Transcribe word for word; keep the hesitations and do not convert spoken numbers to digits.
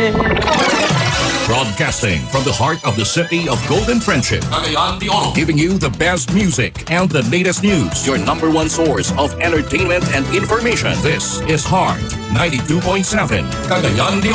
Broadcasting from the heart of the city of Golden Friendship, Cagayan de Oro, giving you the best music and the latest news. Your number one source of entertainment and information. This is Heart ninety-two point seven, Cagayan de Oro.